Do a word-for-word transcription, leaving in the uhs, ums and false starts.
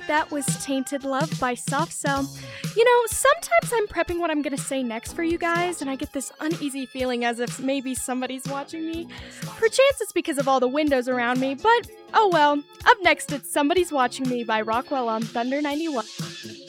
That was Tainted Love by Soft Cell. You know, sometimes I'm prepping what I'm gonna say next for you guys, and I get this uneasy feeling as if maybe somebody's watching me. Perchance it's because of all the windows around me, but oh well. Up next, it's Somebody's Watching Me by Rockwell on Thunder ninety-one.